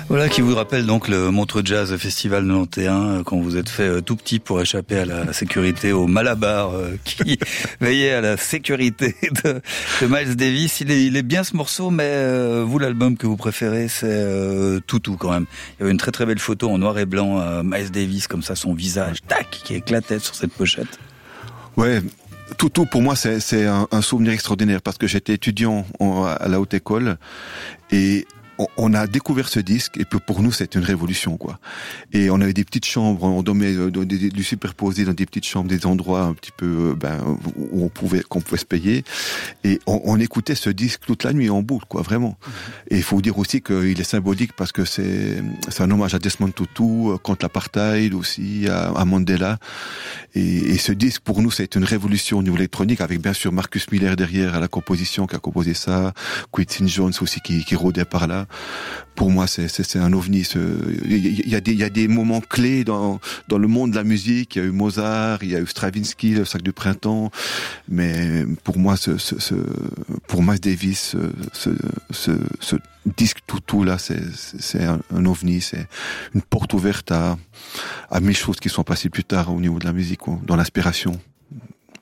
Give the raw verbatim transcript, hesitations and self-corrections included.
Voilà qui vous rappelle donc le Montreux Jazz Festival quatre-vingt-onze, quand vous êtes fait tout petit pour échapper à la sécurité, au Malabar qui veillait à la sécurité de, de Miles Davis. Il est, il est bien ce morceau, mais euh, vous, l'album que vous préférez, c'est euh, Toutou quand même. Il y avait une très très belle photo en noir et blanc, euh, Miles Davis, comme ça, son visage, tac, qui éclatait sur cette pochette. Ouais. Toutou, pour moi, c'est, c'est un, un souvenir extraordinaire parce que j'étais étudiant en, à la haute école et on, on a découvert ce disque et pour nous, c'est une révolution, quoi. Et on avait des petites chambres, on dormait du superposé dans des petites chambres, des endroits un petit peu, ben, où on pouvait, qu'on pouvait se payer. Et on, on écoutait ce disque toute la nuit en boucle, quoi, vraiment. Et il faut dire aussi qu'il est symbolique parce que c'est, c'est un hommage à Desmond Tutu, contre l'apartheid aussi, à, à Mandela. Et, et ce disque, pour nous, c'est une révolution au niveau électronique, avec bien sûr Marcus Miller derrière à la composition, qui a composé ça, Quincy Jones aussi qui, qui rôdait par là. Pour moi, c'est, c'est, c'est un ovni. Il y a des, il y a des moments clés dans, dans le monde de la musique. Il y a eu Mozart, il y a eu Stravinsky, le Sac du Printemps. Mais pour moi, ce, ce, ce pour Miles Davis, ce, ce, ce disque Toutou là, c'est, c'est un, un ovni. C'est une porte ouverte à, à mille choses qui sont passées plus tard au niveau de la musique, dans l'inspiration.